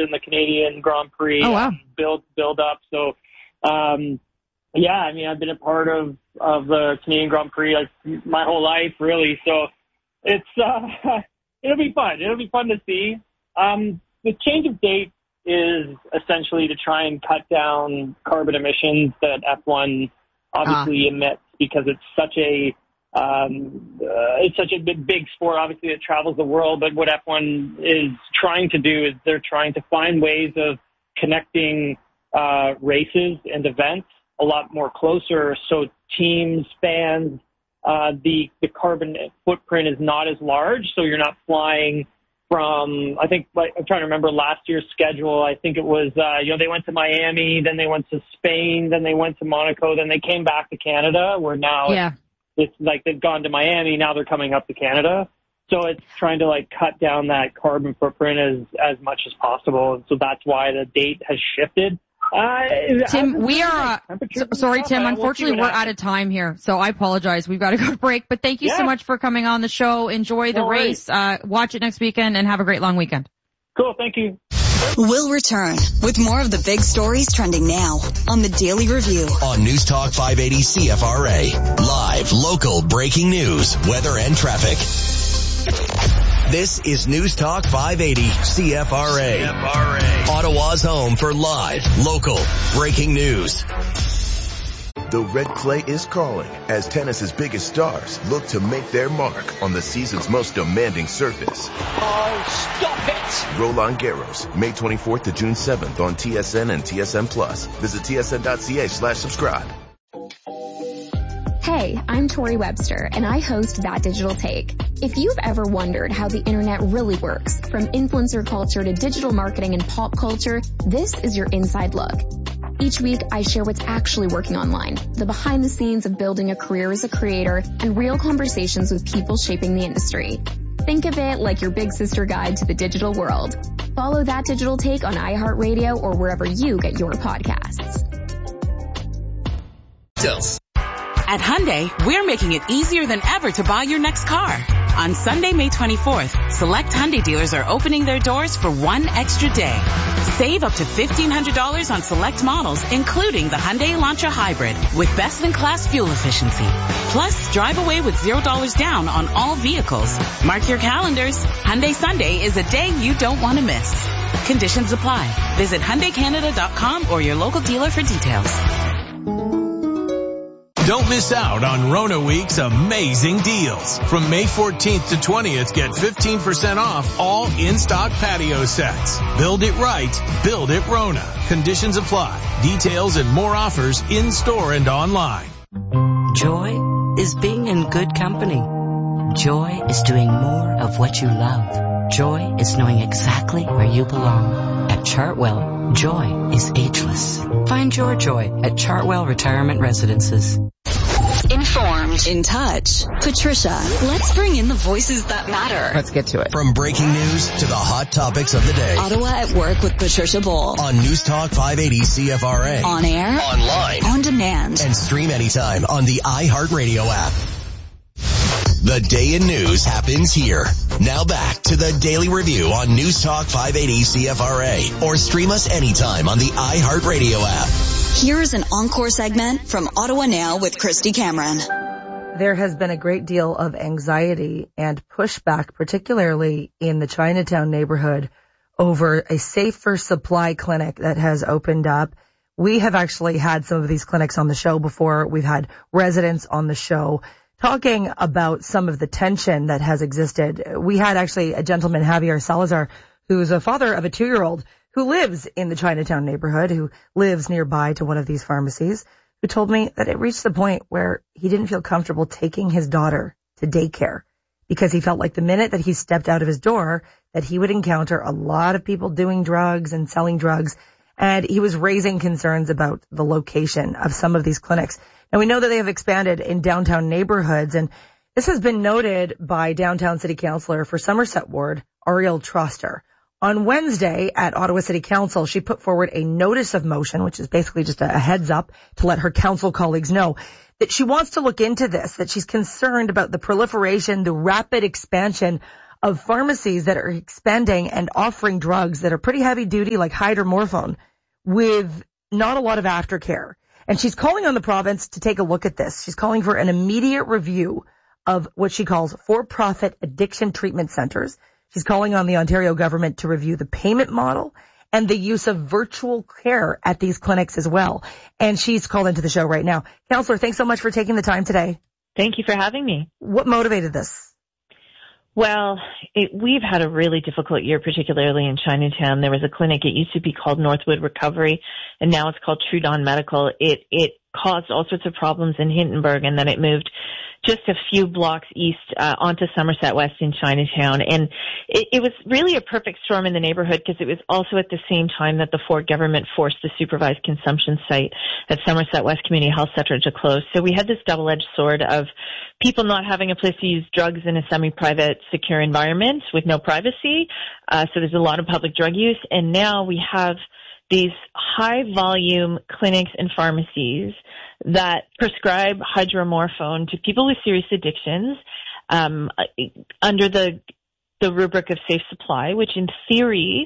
in the Canadian Grand Prix. Oh, wow. Build up. So, yeah, I mean, I've been a part of the Canadian Grand Prix like my whole life, really. So it's it'll be fun. It'll be fun to see. The change of date is essentially to try and cut down carbon emissions that F1 obviously emits, because it's such a big sport, obviously, that travels the world. But what F1 is trying to do is they're trying to find ways of connecting races and events a lot more closer, so teams, fans, the carbon footprint is not as large, so you're not flying from, I think, like, I'm trying to remember last year's schedule. I think it was, they went to Miami, then they went to Spain, then they went to Monaco, then they came back to Canada, where now it's like they've gone to Miami, now they're coming up to Canada. So it's trying to like cut down that carbon footprint as much as possible. And so that's why the date has shifted. Tim, we are, sorry, Tim, unfortunately we're out of time here, so I apologize. We've got to go to break, but thank you so much for coming on the show. Enjoy the race. Watch it next weekend and have a great long weekend. Cool. Thank you. We'll return with more of the big stories trending now on the Daily Review. On News Talk 580 CFRA. Live, local, breaking news, weather and traffic. This is News Talk 580 CFRA. Ottawa's home for live, local, breaking news. The red clay is calling as tennis's biggest stars look to make their mark on the season's most demanding surface. Oh, stop it! Roland Garros, May 24th to June 7th on TSN and TSN Plus. Visit tsn.ca/subscribe. Hey, I'm Tori Webster, and I host That Digital Take. If you've ever wondered how the internet really works, from influencer culture to digital marketing and pop culture, this is your inside look. Each week, I share what's actually working online, the behind the scenes of building a career as a creator, and real conversations with people shaping the industry. Think of it like your big sister guide to the digital world. Follow That Digital Take on iHeartRadio or wherever you get your podcasts. At Hyundai, we're making it easier than ever to buy your next car. On Sunday, May 24th, select Hyundai dealers are opening their doors for one extra day. Save up to $1,500 on select models, including the Hyundai Elantra Hybrid, with best-in-class fuel efficiency. Plus, drive away with $0 down on all vehicles. Mark your calendars. Hyundai Sunday is a day you don't want to miss. Conditions apply. Visit HyundaiCanada.com or your local dealer for details. Don't miss out on Rona Week's amazing deals. From May 14th to 20th, get 15% off all in-stock patio sets. Build it right. Build it Rona. Conditions apply. Details and more offers in-store and online. Joy is being in good company. Joy is doing more of what you love. Joy is knowing exactly where you belong. At Chartwell, joy is ageless. Find your joy at Chartwell Retirement Residences. Informed, in touch. Patricia, let's bring in the voices that matter. Let's get to it. From breaking news to the hot topics of the day. Ottawa at Work with Patricia Bull. On News Talk 580 CFRA. On air. Online. On demand. And stream anytime on the iHeartRadio app. The day in news happens here. Now back to the Daily Review on News Talk 580 CFRA. Or stream us anytime on the iHeartRadio app. Here's an encore segment from Ottawa Now with Christy Cameron. There has been a great deal of anxiety and pushback, particularly in the Chinatown neighborhood, over a safer supply clinic that has opened up. We have actually had some of these clinics on the show before. We've had residents on the show talking about some of the tension that has existed. We had actually a gentleman, Javier Salazar, who's a father of a 2-year-old who lives in the Chinatown neighborhood, who lives nearby to one of these pharmacies, who told me that it reached the point where he didn't feel comfortable taking his daughter to daycare because he felt like the minute that he stepped out of his door that he would encounter a lot of people doing drugs and selling drugs. And he was raising concerns about the location of some of these clinics. And we know that they have expanded in downtown neighborhoods. And this has been noted by downtown city councillor for Somerset Ward, Ariel Troster. On Wednesday at Ottawa City Council, she put forward a notice of motion, which is basically just a heads up to let her council colleagues know that she wants to look into this, that she's concerned about the proliferation, the rapid expansion of pharmacies that are expanding and offering drugs that are pretty heavy duty, like hydromorphone, with not a lot of aftercare. And she's calling on the province to take a look at this. She's calling for an immediate review of what she calls for-profit addiction treatment centers. She's calling on the Ontario government to review the payment model and the use of virtual care at these clinics as well. And she's called into the show right now. Councillor, thanks so much for taking the time today. Thank you for having me. What motivated this? Well, we've had a really difficult year, particularly in Chinatown. There was a clinic. It used to be called Northwood Recovery, and now it's called True Dawn Medical. It caused all sorts of problems in Hintonburg, and then it moved just a few blocks east onto Somerset West in Chinatown. And it was really a perfect storm in the neighborhood because it was also at the same time that the Ford government forced the supervised consumption site at Somerset West Community Health Center to close. So we had this double-edged sword of people not having a place to use drugs in a semi-private, secure environment with no privacy. So there's a lot of public drug use. And now we have these high-volume clinics and pharmacies that prescribe hydromorphone to people with serious addictions under the rubric of safe supply, which in theory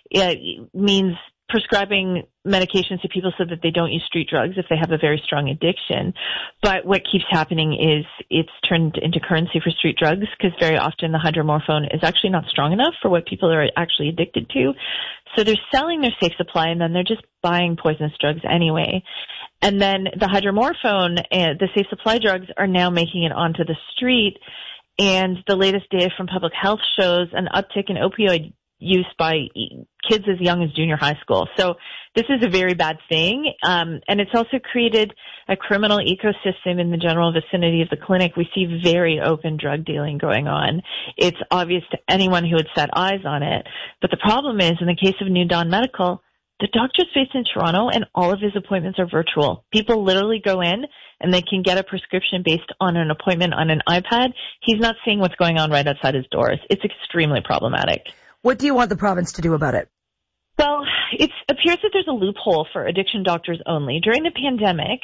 means prescribing medications to people so that they don't use street drugs if they have a very strong addiction. But what keeps happening is it's turned into currency for street drugs because very often the hydromorphone is actually not strong enough for what people are actually addicted to. So they're selling their safe supply and then they're just buying poisonous drugs anyway. And then the hydromorphone and the safe supply drugs are now making it onto the street. And the latest data from public health shows an uptick in opioid use by kids as young as junior high school. So this is a very bad thing. And it's also created a criminal ecosystem in the general vicinity of the clinic. We see very open drug dealing going on. It's obvious to anyone who had set eyes on it. But the problem is, in the case of New Dawn Medical, the doctor's based in Toronto and all of his appointments are virtual. People literally go in and they can get a prescription based on an appointment on an iPad. He's not seeing what's going on right outside his doors. It's extremely problematic. What do you want the province to do about it? Well, it appears that there's a loophole for addiction doctors only. During the pandemic,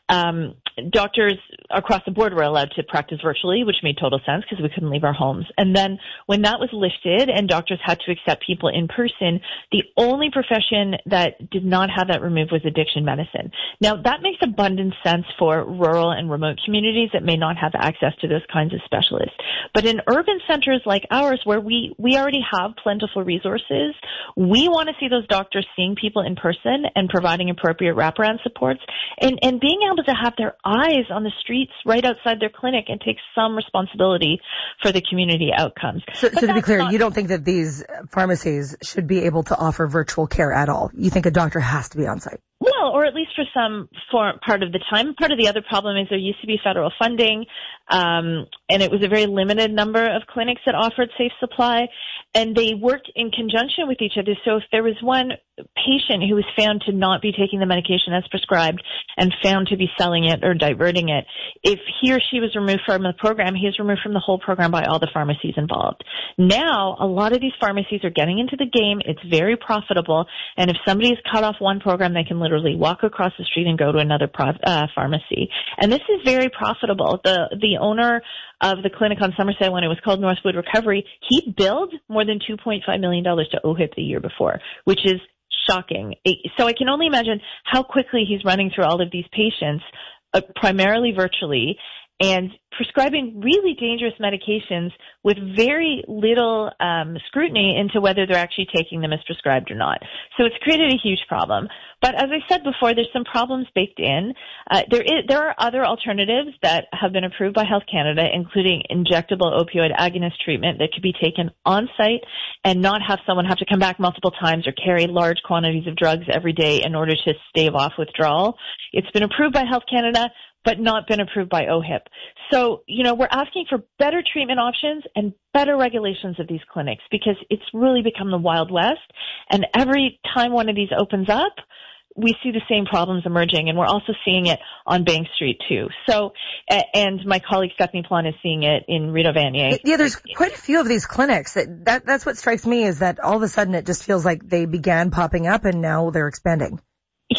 doctors across the board were allowed to practice virtually, which made total sense because we couldn't leave our homes. And then when that was lifted and doctors had to accept people in person, the only profession that did not have that removed was addiction medicine. Now, that makes abundant sense for rural and remote communities that may not have access to those kinds of specialists. But in urban centers like ours, where we already have plentiful resources, we want to see those doctors seeing people in person and providing appropriate wraparound supports and being able to have their eyes on the streets right outside their clinic and take some responsibility for the community outcomes. So to be clear, you don't think that these pharmacies should be able to offer virtual care at all? You think a doctor has to be on site? Well, or at least for part of the time. Part of the other problem is there used to be federal funding, and it was a very limited number of clinics that offered safe supply, and they worked in conjunction with each other. So if there was one patient who was found to not be taking the medication as prescribed and found to be selling it or diverting it, if he or she was removed from the program, he is removed from the whole program by all the pharmacies involved. Now, a lot of these pharmacies are getting into the game. It's very profitable, and if somebody is cut off one program, they can literally walk across the street and go to another pharmacy. And this is very profitable. The owner of the clinic on Somerset, when it was called Northwood Recovery, he billed more than $2.5 million to OHIP the year before, which is shocking. So I can only imagine how quickly he's running through all of these patients, primarily virtually, and prescribing really dangerous medications with very little scrutiny into whether they're actually taking them as prescribed or not. So it's created a huge problem. But as I said before, there's some problems baked in. There are other alternatives that have been approved by Health Canada, including injectable opioid agonist treatment that could be taken on site and not have someone have to come back multiple times or carry large quantities of drugs every day in order to stave off withdrawal. It's been approved by Health Canada, but not been approved by OHIP. So, we're asking for better treatment options and better regulations of these clinics because it's really become the Wild West. And every time one of these opens up, we see the same problems emerging, and we're also seeing it on Bank Street too. So, and my colleague Stephanie Plon is seeing it in Rideau Vanier. Yeah, there's quite a few of these clinics. That's what strikes me is that all of a sudden it just feels like they began popping up and now they're expanding. Yeah,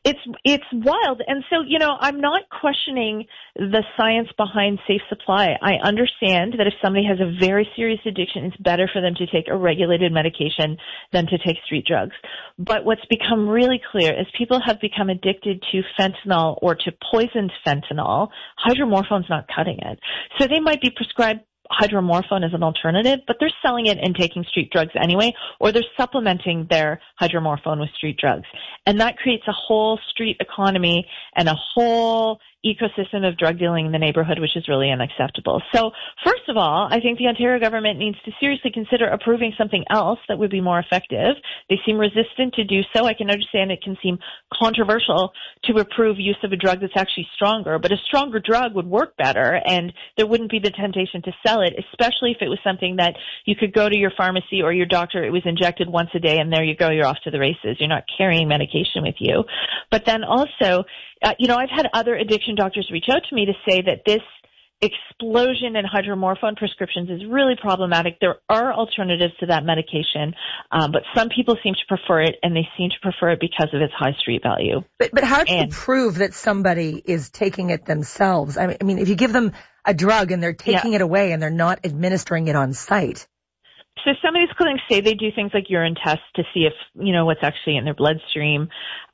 It's wild. And so, I'm not questioning the science behind safe supply. I understand that if somebody has a very serious addiction, it's better for them to take a regulated medication than to take street drugs. But what's become really clear is people have become addicted to fentanyl or to poisoned fentanyl. Hydromorphone's not cutting it. So they might be prescribed hydromorphone as an alternative, but they're selling it and taking street drugs anyway, or they're supplementing their hydromorphone with street drugs. And that creates a whole street economy and a whole ecosystem of drug dealing in the neighborhood, which is really unacceptable. So first of all, I think the Ontario government needs to seriously consider approving something else that would be more effective. They seem resistant to do so. I can understand it can seem controversial to approve use of a drug that's actually stronger, but a stronger drug would work better and there wouldn't be the temptation to sell it, especially if it was something that you could go to your pharmacy or your doctor, it was injected once a day and there you go, you're off to the races. You're not carrying medication with you. But then also, I've had other addiction doctors reach out to me to say that this explosion in hydromorphone prescriptions is really problematic. There are alternatives to that medication, but some people seem to prefer it, and they seem to prefer it because of its high street value. But how do you prove that somebody is taking it themselves? I mean, if you give them a drug and they're taking it away and they're not administering it on site. So some of these clinics say they do things like urine tests to see if, what's actually in their bloodstream.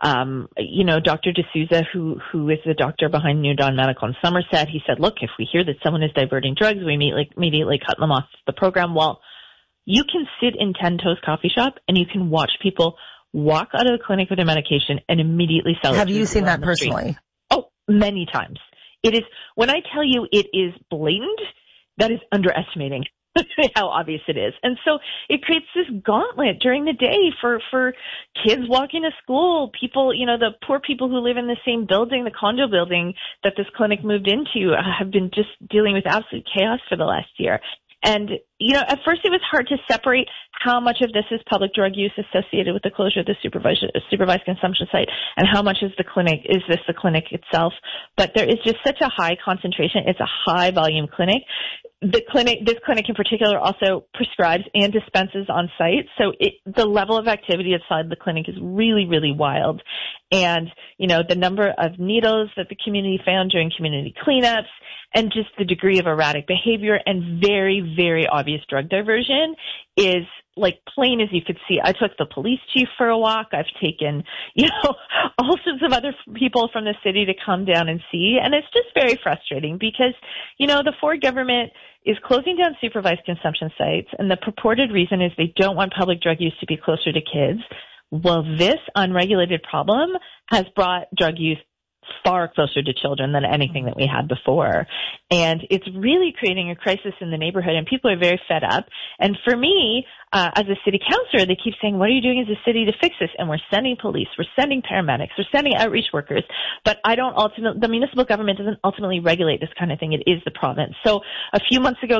Dr. D'Souza, who is the doctor behind New Dawn Medical in Somerset, he said, look, if we hear that someone is diverting drugs, we immediately cut them off the program. Well, you can sit in 10 Toes Coffee Shop and you can watch people walk out of the clinic with a medication and immediately sell it. Have you seen that personally? Oh, many times. It is, when I tell you it is blatant, that is underestimating how obvious it is. And so it creates this gauntlet during the day for kids walking to school, people, the poor people who live in the same building, the condo building that this clinic moved into, have been just dealing with absolute chaos for the last year. And, at first it was hard to separate how much of this is public drug use associated with the closure of the supervised consumption site and how much is the clinic itself. But there is just such a high concentration. It's a high volume clinic. This clinic in particular also prescribes and dispenses on site. So the level of activity outside the clinic is really, really wild. And, the number of needles that the community found during community cleanups and just the degree of erratic behavior and very, very obvious drug diversion is like plain as you could see. I took the police chief for a walk. I've taken, all sorts of other people from the city to come down and see. And it's just very frustrating because, the Ford government is closing down supervised consumption sites. And the purported reason is they don't want public drug use to be closer to kids. Well, this unregulated problem has brought drug use far closer to children than anything that we had before. And it's really creating a crisis in the neighborhood, and people are very fed up. And for me, as a city councilor, they keep saying, what are you doing as a city to fix this? And we're sending police, we're sending paramedics, we're sending outreach workers. But the municipal government doesn't ultimately regulate this kind of thing. It is the province. So a few months ago,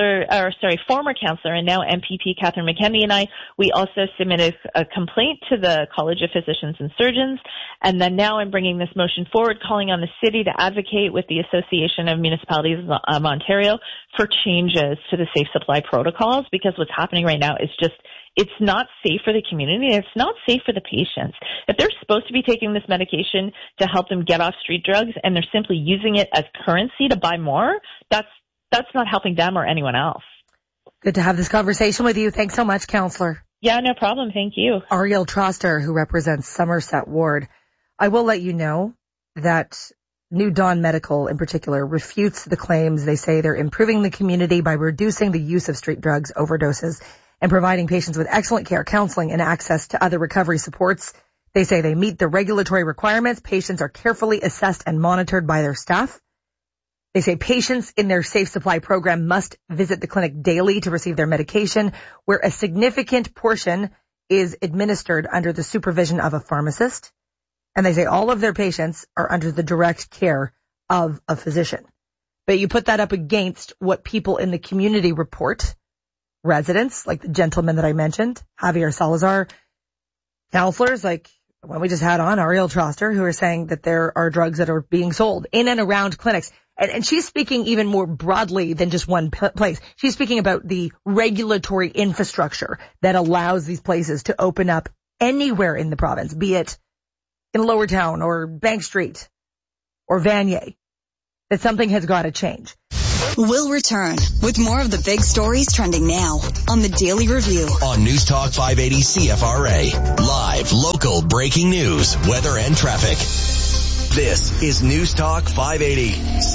former councilor and now MPP Catherine McKenney and I, we also submitted a complaint to the College of Physicians and Surgeons. And then now I'm bringing this motion forward, calling on the city to advocate with the Association of Municipalities of Ontario for changes to the safe supply protocols, because what's happening right now is just, it's not safe for the community. It's not safe for the patients. If they're supposed to be taking this medication to help them get off street drugs and they're simply using it as currency to buy more, that's not helping them or anyone else. Good to have this conversation with you. Thanks so much, Councillor. Yeah, no problem. Thank you. Ariel Troster, who represents Somerset Ward. I will let you know that New Dawn Medical in particular refutes the claims. They say they're improving the community by reducing the use of street drugs, overdoses, and providing patients with excellent care, counseling, and access to other recovery supports. They say they meet the regulatory requirements. Patients are carefully assessed and monitored by their staff. They say patients in their safe supply program must visit the clinic daily to receive their medication, where a significant portion is administered under the supervision of a pharmacist. And they say all of their patients are under the direct care of a physician. But you put that up against what people in the community report, residents like the gentleman that I mentioned, Javier Salazar, counselors like when we just had on Ariel Troster, who are saying that there are drugs that are being sold in and around clinics. And she's speaking even more broadly than just one place. She's speaking about the regulatory infrastructure that allows these places to open up anywhere in the province, be it in Lowertown or Bank Street or Vanier, that something has got to change. We'll return with more of the big stories trending now on the Daily Review. On News Talk 580 CFRA. Live, local, breaking news, weather, and traffic. This is News Talk 580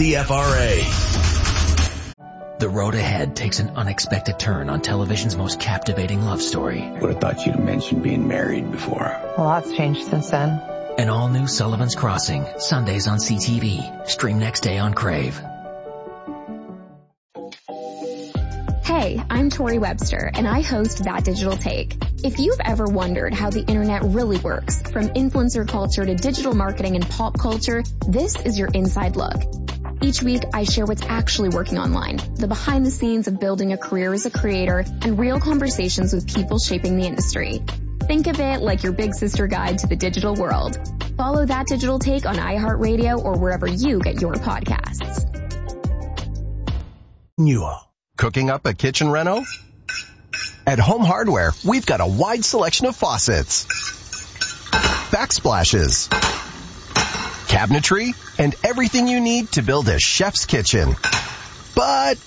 CFRA. The road ahead takes an unexpected turn on television's most captivating love story. Would have thought you'd have mentioned being married before. A lot's changed since then. An all-new Sullivan's Crossing, Sundays on CTV. Stream next day on Crave. Hey, I'm Tori Webster, and I host That Digital Take. If you've ever wondered how the internet really works, from influencer culture to digital marketing and pop culture, this is your inside look. Each week, I share what's actually working online, the behind the scenes of building a career as a creator, and real conversations with people shaping the industry. Think of it like your big sister guide to the digital world. Follow That Digital Take on iHeartRadio or wherever you get your podcasts. Newell. Cooking up a kitchen reno? At Home Hardware, we've got a wide selection of faucets, backsplashes, cabinetry, and everything you need to build a chef's kitchen. But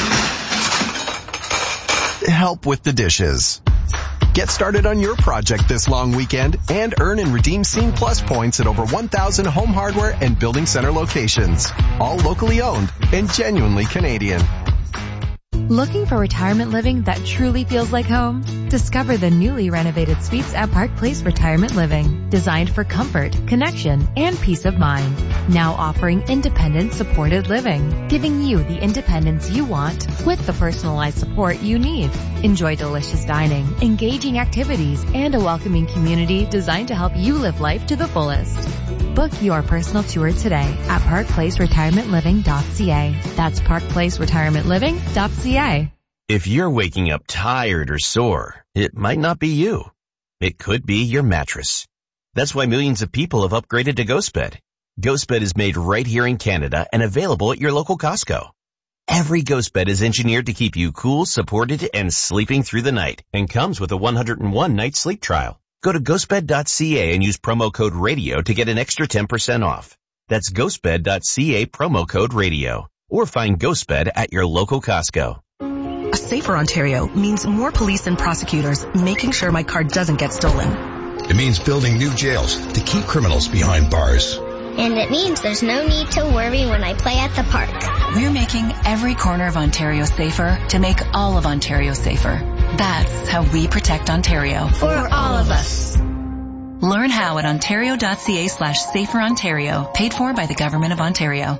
help with the dishes. Get started on your project this long weekend and earn and redeem Scene Plus points at over 1,000 Home Hardware and Building Center locations. All locally owned and genuinely Canadian. Looking for retirement living that truly feels like home? Discover the newly renovated suites at Park Place Retirement Living, designed for comfort, connection, and peace of mind. Now offering independent supported living, giving you the independence you want with the personalized support you need. Enjoy delicious dining, engaging activities, and a welcoming community designed to help you live life to the fullest. Book your personal tour today at parkplaceretirementliving.ca. That's parkplaceretirementliving.ca. If you're waking up tired or sore, it might not be you. It could be your mattress. That's why millions of people have upgraded to GhostBed. GhostBed is made right here in Canada and available at your local Costco. Every GhostBed is engineered to keep you cool, supported, and sleeping through the night, and comes with a 101-night sleep trial. Go to ghostbed.ca and use promo code RADIO to get an extra 10% off. That's ghostbed.ca, promo code RADIO. Or find GhostBed at your local Costco. A safer Ontario means more police and prosecutors making sure my car doesn't get stolen. It means building new jails to keep criminals behind bars. And it means there's no need to worry when I play at the park. We're making every corner of Ontario safer to make all of Ontario safer. That's how we protect Ontario. For all of us. Learn how at ontario.ca/saferontario. Paid for by the Government of Ontario.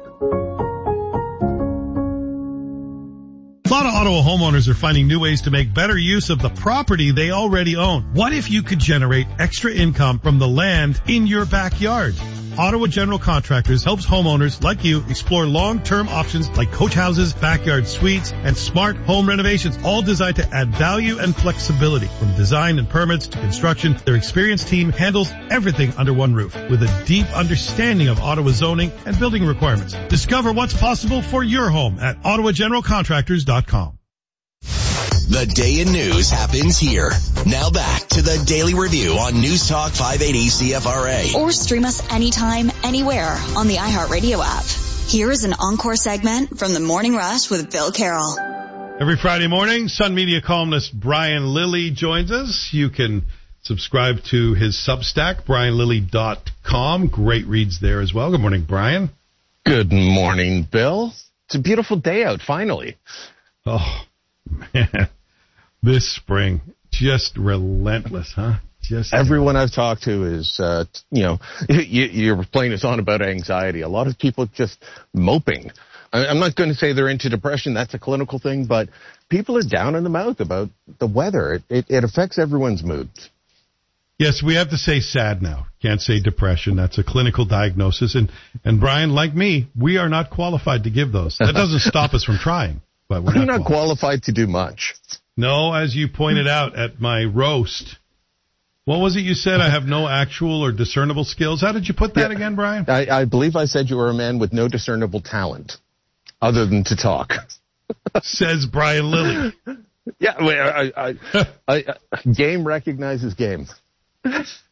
A lot of Ottawa homeowners are finding new ways to make better use of the property they already own. What if you could generate extra income from the land in your backyard? Ottawa General Contractors helps homeowners like you explore long-term options like coach houses, backyard suites, and smart home renovations, all designed to add value and flexibility. From design and permits to construction, their experienced team handles everything under one roof with a deep understanding of Ottawa zoning and building requirements. Discover what's possible for your home at ottawageneralcontractors.com. The day in news happens here. Now back to the Daily Review on News Talk 580 CFRA. Or stream us anytime, anywhere on the iHeartRadio app. Here is an encore segment from the Morning Rush with Bill Carroll. Every Friday morning, Sun Media columnist Brian Lilley joins us. You can subscribe to his Substack, brianlilley.com. Great reads there as well. Good morning, Brian. Good morning, Bill. It's a beautiful day out, finally. Oh, man. This spring, just relentless, huh? Everyone I've talked to is, you're playing this on about anxiety. A lot of people just moping. I'm not going to say they're into depression. That's a clinical thing, but people are down in the mouth about the weather. It affects everyone's moods. Yes, we have to say sad now. Can't say depression. That's a clinical diagnosis. And Brian, like me, we are not qualified to give those. That doesn't stop us from trying. But we're not qualified to do much. No, as you pointed out at my roast. What was it you said? I have no actual or discernible skills. How did you put that again, Brian? I believe I said you were a man with no discernible talent other than to talk. Says Brian Lilley. Yeah, game recognizes game.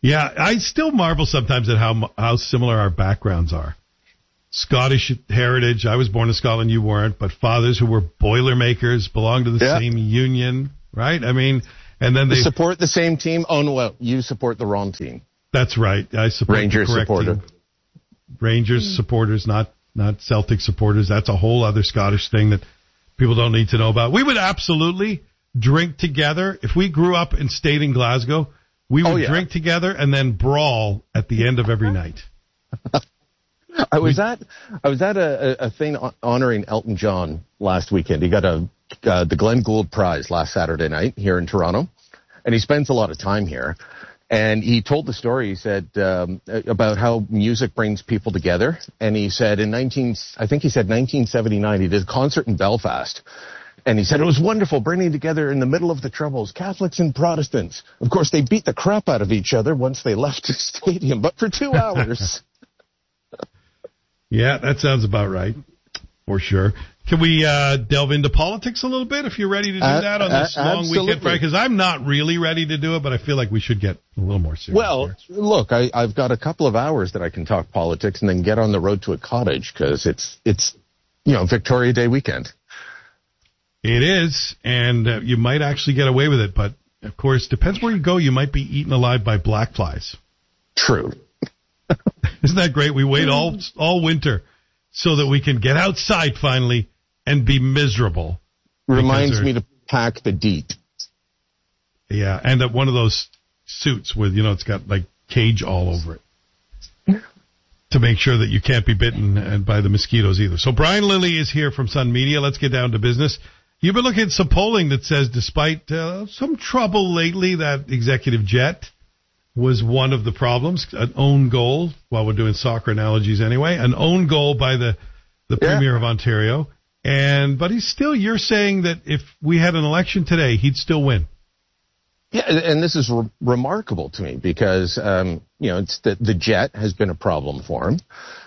Yeah, I still marvel sometimes at how similar our backgrounds are. Scottish heritage. I was born in Scotland, you weren't, but fathers who were Boilermakers belonged to the same union, right? I mean, and then they support the same team. Oh no, you support the wrong team. That's right. I support Rangers the correct supporter. team. Rangers supporters, not Celtic supporters. That's a whole other Scottish thing that people don't need to know about. We would absolutely drink together if we grew up and stayed in Glasgow. We would drink together and then brawl at the end of every night. I was at a thing honoring Elton John last weekend. He got the Glenn Gould Prize last Saturday night here in Toronto, and he spends a lot of time here. And he told the story. He said about how music brings people together. And he said in 1979, he did a concert in Belfast. And he said it was wonderful bringing together in the middle of the Troubles, Catholics and Protestants. Of course, they beat the crap out of each other once they left the stadium, but for 2 hours. Yeah, that sounds about right, for sure. Can we delve into politics a little bit if you're ready to do that on this long weekend, Frank? Because I'm not really ready to do it, but I feel like we should get a little more serious. Well, look, I've got a couple of hours that I can talk politics and then get on the road to a cottage because it's Victoria Day weekend. It is, and you might actually get away with it, but of course, depends where you go. You might be eaten alive by black flies. True. Isn't that great? We wait all winter so that we can get outside finally and be miserable. Reminds me to pack the DEET. Yeah, and one of those suits with, it's got like cage all over it to make sure that you can't be bitten by the mosquitoes either. So Brian Lilley is here from Sun Media. Let's get down to business. You've been looking at some polling that says despite some trouble lately, that executive jet was one of the problems, an own goal, while we're doing soccer analogies anyway, an own goal by the Premier of Ontario. But you're saying that if we had an election today, he'd still win. Yeah, and this is remarkable to me because, it's the jet has been a problem for him.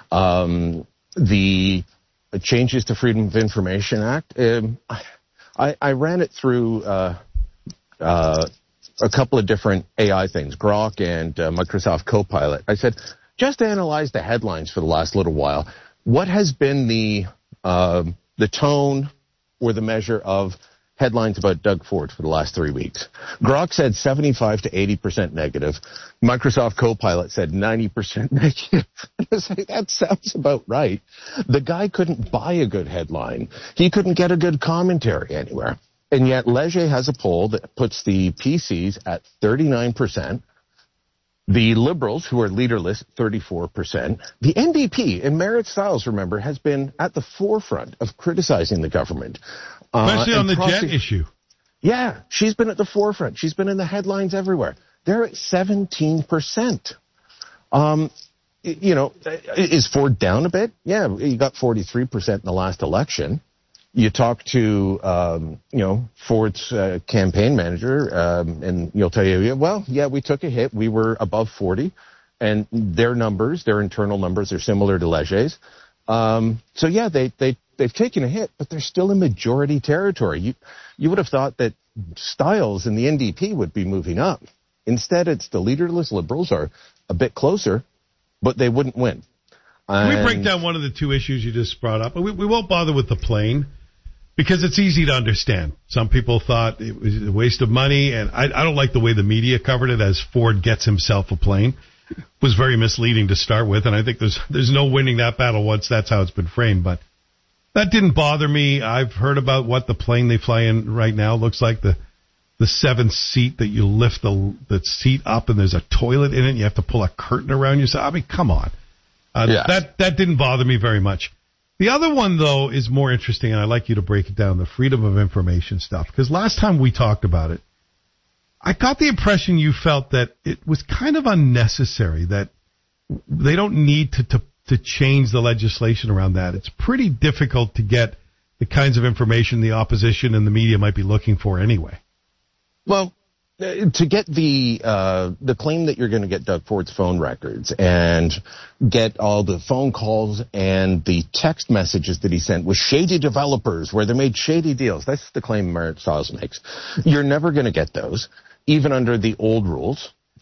The changes to Freedom of Information Act, I ran it through a couple of different AI things, Grok and Microsoft Copilot. I said, just analyze the headlines for the last little while. What has been the tone or the measure of headlines about Doug Ford for the last 3 weeks? Grok said 75 to 80% negative. Microsoft Copilot said 90% negative. I was like, that sounds about right. The guy couldn't buy a good headline. He couldn't get a good commentary anywhere. And yet Leger has a poll that puts the PCs at 39%. The Liberals, who are leaderless, 34%. The NDP, and Merit Stiles, remember, has been at the forefront of criticizing the government. Especially on the jet issue. Yeah, she's been at the forefront. She's been in the headlines everywhere. They're at 17%. Is Ford down a bit? Yeah, he got 43% in the last election. You talk to, Ford's campaign manager, and you'll tell you, we took a hit. We were above 40, and their internal numbers are similar to Leger's. They've taken a hit, but they're still in majority territory. You would have thought that Stiles and the NDP would be moving up. Instead, it's the leaderless Liberals are a bit closer, but they wouldn't win. Can we break down one of the two issues you just brought up? We won't bother with the plane because it's easy to understand. Some people thought it was a waste of money, and I don't like the way the media covered it as Ford gets himself a plane. It was very misleading to start with, and I think there's no winning that battle once that's how it's been framed. But that didn't bother me. I've heard about what the plane they fly in right now looks like, the 7th seat that you lift the seat up and there's a toilet in it and you have to pull a curtain around yourself. I mean, come on. That didn't bother me very much. The other one, though, is more interesting, and I'd like you to break it down, the freedom of information stuff. Because last time we talked about it, I got the impression you felt that it was kind of unnecessary, that they don't need to change the legislation around that. It's pretty difficult to get the kinds of information the opposition and the media might be looking for anyway. Well, to get the claim that you're going to get Doug Ford's phone records and get all the phone calls and the text messages that he sent with shady developers where they made shady deals, that's the claim Merit Stiles makes. You're never going to get those, even under the old rules.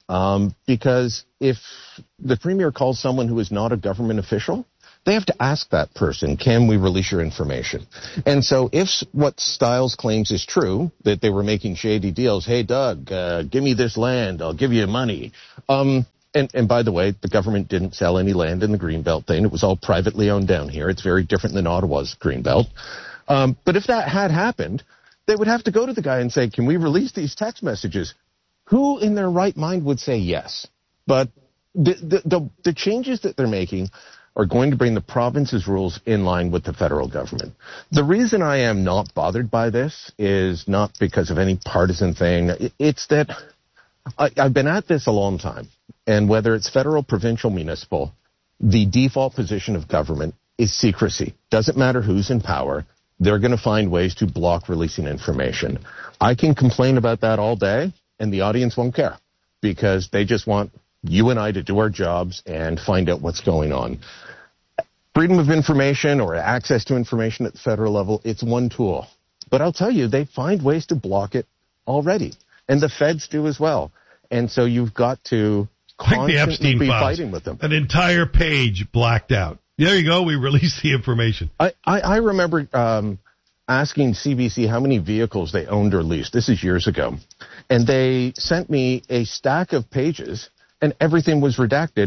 because if the Premier calls someone who is not a government official, they have to ask that person, can we release your information? And so if what Stiles claims is true, that they were making shady deals, hey, Doug, give me this land, I'll give you money. And by the way, the government didn't sell any land in the Greenbelt thing. It was all privately owned down here. It's very different than Ottawa's Greenbelt. But if that had happened, they would have to go to the guy and say, can we release these text messages? Who in their right mind would say yes? But the changes that they're making are going to bring the province's rules in line with the federal government. The reason I am not bothered by this is not because of any partisan thing. It's that I've been at this a long time, and whether it's federal, provincial, municipal, the default position of government is secrecy. Doesn't matter who's in power. They're going to find ways to block releasing information. I can complain about that all day, and the audience won't care because they just want you and I to do our jobs and find out what's going on. Freedom of information or access to information at the federal level, it's one tool. But I'll tell you, they find ways to block it already. And the feds do as well. And so you've got to constantly be fighting with them. An entire page blacked out. There you go. We released the information. I remember asking CBC how many vehicles they owned or leased. This is years ago. And they sent me a stack of pages, and everything was redacted.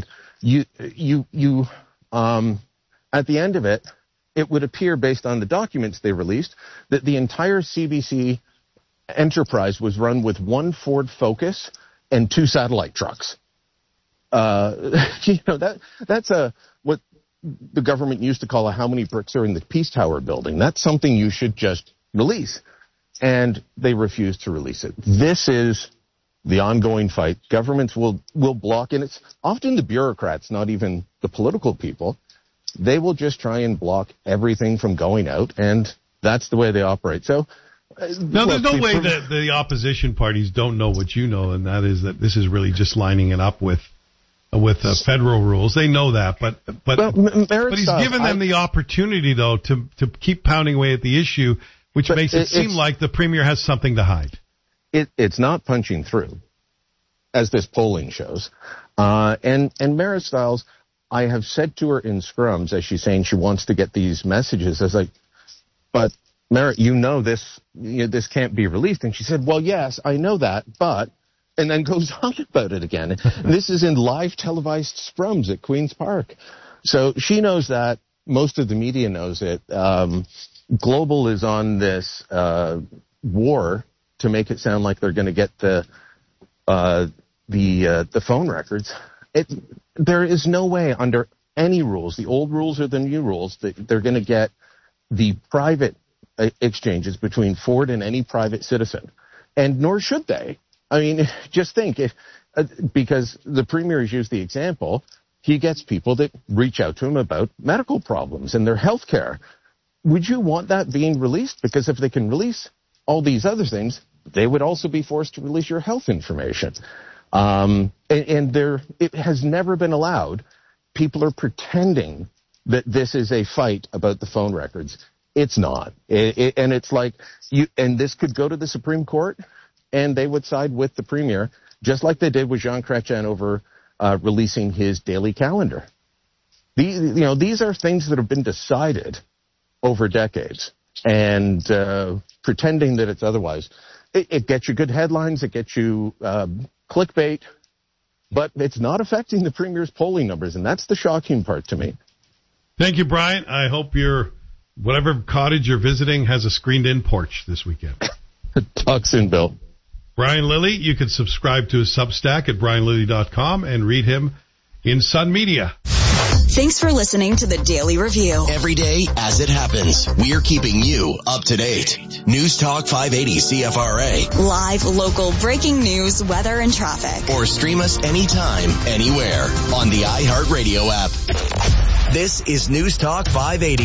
At the end of it, it would appear, based on the documents they released, that the entire CBC enterprise was run with one Ford Focus and 2 satellite trucks. That's what the government used to call how many bricks are in the Peace Tower building. That's something you should just release. And they refused to release it. This is the ongoing fight. Governments will block, and it's often the bureaucrats, not even the political people. They will just try and block everything from going out, and that's the way they operate. So, no, there's no way that the opposition parties don't know what you know, and that is that this is really just lining it up with federal rules. They know that, but he's given them the opportunity, though, to keep pounding away at the issue, which makes it seem like the Premier has something to hide. It's not punching through, as this polling shows. And Marit Stiles, I have said to her in scrums, as she's saying she wants to get these messages, I was like, but Marit, this can't be released. And she said, well, yes, I know that, but, and then goes on about it again. This is in live televised scrums at Queen's Park. So she knows that. Most of the media knows it. Global is on this war to make it sound like they're going to get the phone records. There is no way under any rules, the old rules or the new rules, that they're going to get the private exchanges between Ford and any private citizen. And nor should they. I mean, just think, because the Premier has used the example, he gets people that reach out to him about medical problems and their health care. Would you want that being released? Because if they can release all these other things, they would also be forced to release your health information. It has never been allowed. People are pretending that this is a fight about the phone records. It's not. And it's like, and this could go to the Supreme Court, and they would side with the Premier, just like they did with Jean Chrétien over releasing his daily calendar. These are things that have been decided over decades, and pretending that it's otherwise. It gets you good headlines, it gets you clickbait, but it's not affecting the Premier's polling numbers, and that's the shocking part to me. Thank you, Brian. I hope whatever cottage you're visiting has a screened-in porch this weekend. Talk soon, Bill. Brian Lilly, you can subscribe to his Substack at brianlilly.com and read him in Sun Media. Thanks for listening to the Daily Review. Every day as it happens, we're keeping you up to date. News Talk 580 CFRA. Live, local, breaking news, weather, and traffic. Or stream us anytime, anywhere on the iHeartRadio app. This is News Talk 580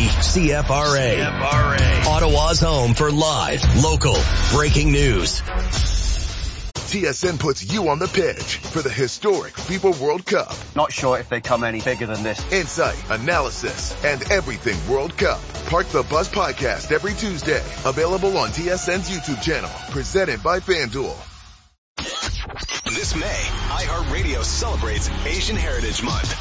CFRA. Ottawa's home for live, local, breaking news. TSN puts you on the pitch for the historic FIFA World Cup. Not sure if they come any bigger than this. Insight, analysis, and everything World Cup. Park the Bus podcast every Tuesday. Available on TSN's YouTube channel. Presented by FanDuel. This This May, iHeartRadio celebrates Asian Heritage Month.